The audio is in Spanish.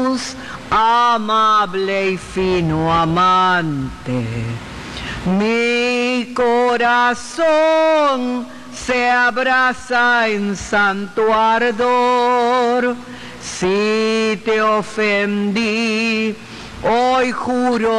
amable y fino amante. Mi corazón se abraza en santo ardor. Si te ofendí, hoy juro